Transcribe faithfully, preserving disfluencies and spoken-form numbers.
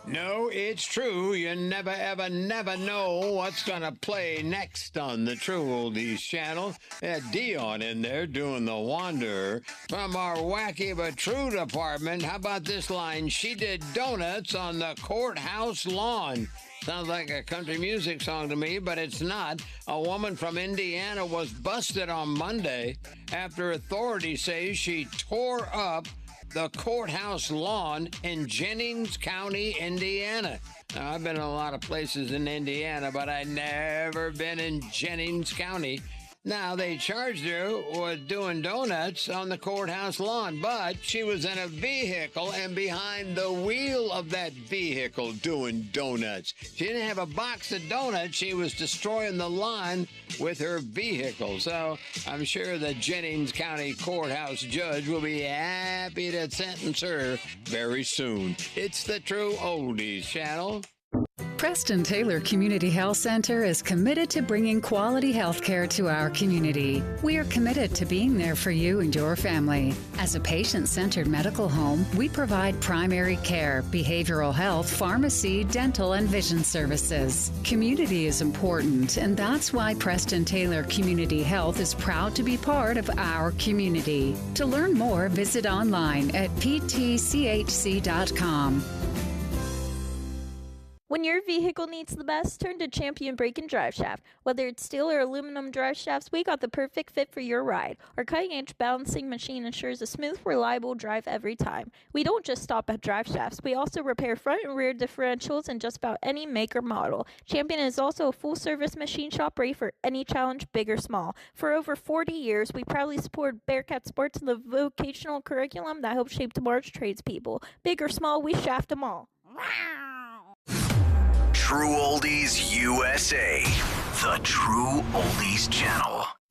No, it's true. You never, ever, never know what's going to play next on the True Oldies channel. Had Dion in there doing the Wanderer. From our wacky but true department, how about this line? She did donuts on the courthouse lawn. Sounds like a country music song to me, but it's not. A woman from Indiana was busted on Monday after authorities say she tore up the courthouse lawn in Jennings County, Indiana. Now, I've been in a lot of places in Indiana, but I've never been in Jennings County. Now, they charged her with doing donuts on the courthouse lawn, but she was in a vehicle and behind the wheel of that vehicle doing donuts. She didn't have a box of donuts. She was destroying the lawn with her vehicle. So I'm sure the Jennings County courthouse judge will be happy to sentence her very soon. It's the True Oldies channel. Preston Taylor Community Health Center is committed to bringing quality health care to our community. We are committed to being there for you and your family. As a patient-centered medical home, we provide primary care, behavioral health, pharmacy, dental, and vision services. Community is important, and that's why Preston Taylor Community Health is proud to be part of our community. To learn more, visit online at p t c h c dot com. When your vehicle needs the best, turn to Champion Brake and Drive Shaft. Whether it's steel or aluminum drive shafts, we got the perfect fit for your ride. Our cutting-edge balancing machine ensures a smooth, reliable drive every time. We don't just stop at drive shafts. We also repair front and rear differentials in just about any make or model. Champion is also a full-service machine shop ready for any challenge, big or small. For over forty years, we proudly support Bearcat Sports and the vocational curriculum that helps shape tomorrow's tradespeople. Big or small, we shaft them all. True Oldies U S A, the True Oldies channel.